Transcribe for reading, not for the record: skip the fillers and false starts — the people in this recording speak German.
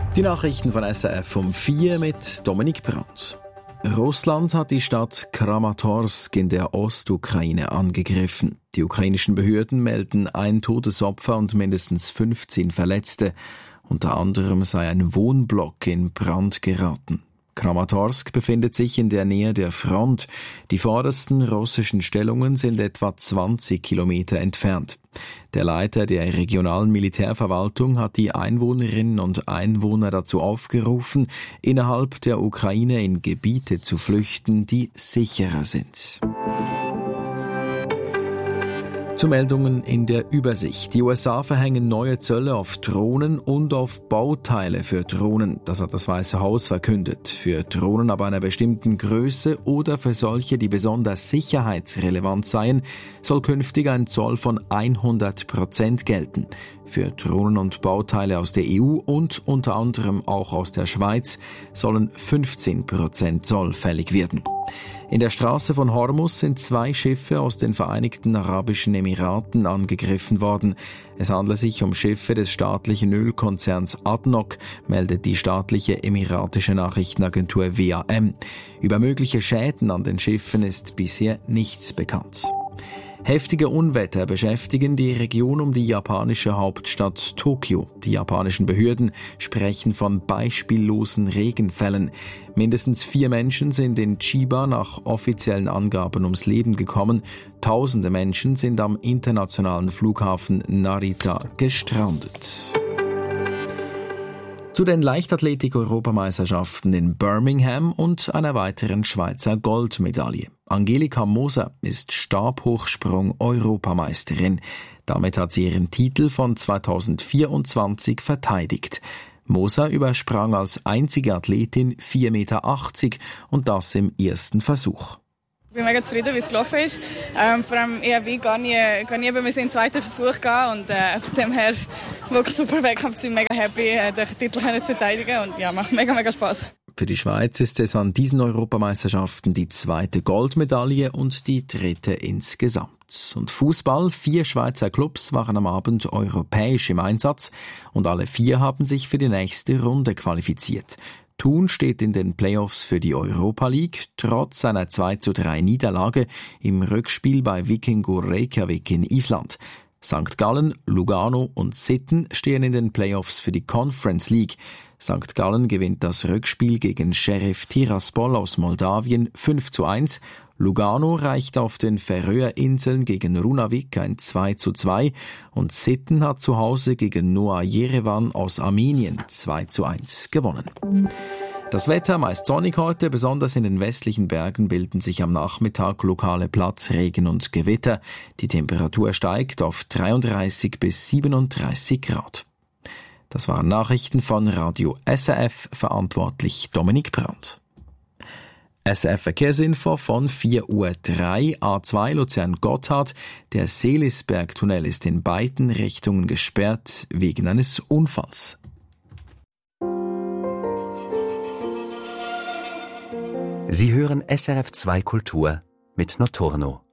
Die Nachrichten von SRF um 4 mit Dominik Brandt. Russland hat die Stadt Kramatorsk in der Ostukraine angegriffen. Die ukrainischen Behörden melden ein Todesopfer und mindestens 15 Verletzte. Unter anderem sei ein Wohnblock in Brand geraten. Kramatorsk befindet sich in der Nähe der Front. Die vordersten russischen Stellungen sind etwa 20 Kilometer entfernt. Der Leiter der regionalen Militärverwaltung hat die Einwohnerinnen und Einwohner dazu aufgerufen, innerhalb der Ukraine in Gebiete zu flüchten, die sicherer sind. Zu Meldungen in der Übersicht. Die USA verhängen neue Zölle auf Drohnen und auf Bauteile für Drohnen. Das hat das Weiße Haus verkündet. Für Drohnen ab einer bestimmten Größe oder für solche, die besonders sicherheitsrelevant seien, soll künftig ein Zoll von 100% gelten. Für Drohnen und Bauteile aus der EU und unter anderem auch aus der Schweiz sollen 15% Zoll fällig werden. In der Straße von Hormuz sind 2 Schiffe aus den Vereinigten Arabischen Emiraten angegriffen worden. Es handelt sich um Schiffe des staatlichen Ölkonzerns ADNOC, meldet die staatliche emiratische Nachrichtenagentur WAM. Über mögliche Schäden an den Schiffen ist bisher nichts bekannt. Heftige Unwetter beschäftigen die Region um die japanische Hauptstadt Tokio. Die japanischen Behörden sprechen von beispiellosen Regenfällen. Mindestens 4 Menschen sind in Chiba nach offiziellen Angaben ums Leben gekommen. Tausende Menschen sind am internationalen Flughafen Narita gestrandet. Zu den Leichtathletik-Europameisterschaften in Birmingham und einer weiteren Schweizer Goldmedaille. Angelika Moser ist Stabhochsprung-Europameisterin. Damit hat sie ihren Titel von 2024 verteidigt. Moser übersprang als einzige Athletin 4,80 Meter und das im ersten Versuch. Ich bin mega zufrieden, wie es gelaufen ist. Vor allem ERW gar nie bei mir in den zweiten Versuch gehen und von dem her wirklich super Wettkampf. Ich bin mega happy, den Titel zu verteidigen und ja, macht mega Spaß. Für die Schweiz ist es an diesen Europameisterschaften die 2. Goldmedaille und die 3. insgesamt. Und Fußball, 4 Schweizer Clubs waren am Abend europäisch im Einsatz und alle 4 haben sich für die nächste Runde qualifiziert. Thun steht in den Playoffs für die Europa League, trotz einer 2:3 Niederlage im Rückspiel bei Víkingur Reykjavik in Island. St. Gallen, Lugano und Sitten stehen in den Playoffs für die Conference League. St. Gallen gewinnt das Rückspiel gegen Sheriff Tiraspol aus Moldawien 5:1. Lugano reicht auf den Färöerinseln gegen Runavik ein 2:2 und Sitten hat zu Hause gegen Noah Yerevan aus Armenien 2:1 gewonnen. Das Wetter meist sonnig heute, besonders in den westlichen Bergen bilden sich am Nachmittag lokale Platzregen und Gewitter. Die Temperatur steigt auf 33 bis 37 Grad. Das waren Nachrichten von Radio SRF, verantwortlich Dominik Brandt. SRF Verkehrsinfo von 4:03 Uhr, A2 Luzern-Gotthard. Der Seelisberg-Tunnel ist in beiden Richtungen gesperrt wegen eines Unfalls. Sie hören SRF 2 Kultur mit Notorno.